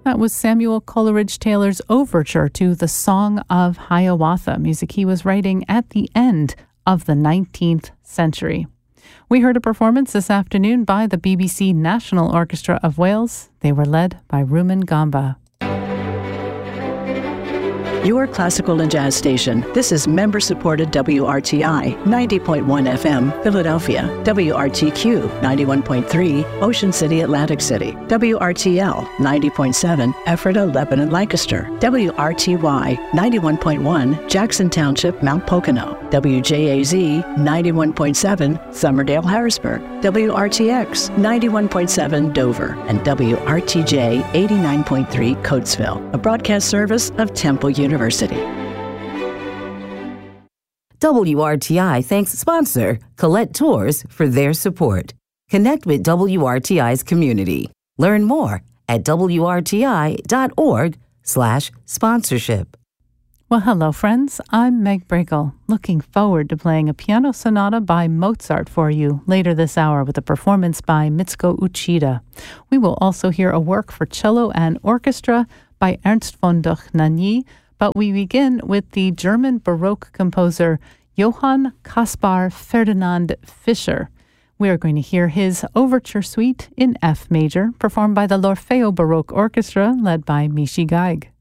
That was Samuel Coleridge Taylor's overture to the Song of Hiawatha, music he was writing at the end of the 19th century. We heard a performance this afternoon by the BBC National Orchestra of Wales. They were led by Rumen Gamba. Your classical and jazz station. This is member-supported WRTI 90.1 FM, Philadelphia, WRTQ 91.3, Ocean City, Atlantic City, WRTL 90.7, Ephrata, Lebanon, Lancaster, WRTY 91.1, Jackson Township, Mount Pocono, WJAZ 91.7, Summerdale, Harrisburg, WRTX 91.7, Dover, and WRTJ 89.3, Coatesville, a broadcast service of Temple University. WRTI thanks sponsor Colette Tours for their support. Connect with WRTI's community. Learn more at wrti.org/sponsorship. Well, hello, friends. I'm Meg Brakel, looking forward to playing a piano sonata by Mozart for you later this hour with a performance by Mitsuko Uchida. We will also hear a work for cello and orchestra by Ernst von Dohnanyi, but we begin with the German Baroque composer Johann Caspar Ferdinand Fischer. We are going to hear his Overture Suite in F major, performed by the L'Orfeo Baroque Orchestra, led by Michi Geig.